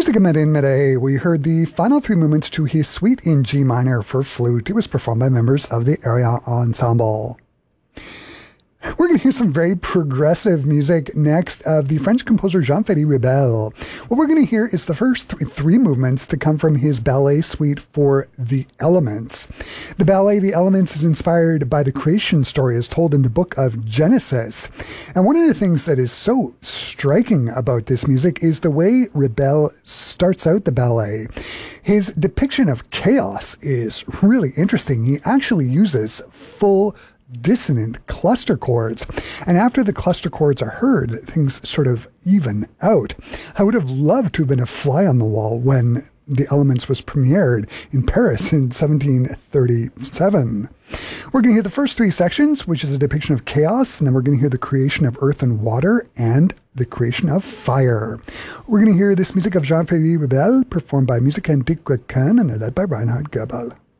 Musica in Mid-A, we heard the final three movements to his suite in G minor for flute. It was performed by members of the Area Ensemble. We're going to hear some very progressive music next of the French composer Jean-Ferry Rebel. What we're going to hear is the first three movements to come from his ballet suite for The Elements. The ballet The Elements is inspired by the creation story as told in the book of Genesis. And one of the things that is so striking about this music is the way Rebel starts out the ballet. His depiction of chaos is really interesting. He actually uses full dissonant cluster chords. And after the cluster chords are heard, things sort of even out. I would have loved to have been a fly on the wall when The Elements was premiered in Paris in 1737. We're going to hear the first three sections, which is a depiction of chaos, and then we're going to hear the creation of earth and water and the creation of fire. We're going to hear this music of Jean-Ferry Rebel performed by Musica Antique Köln, and they're led by Reinhard Goebel.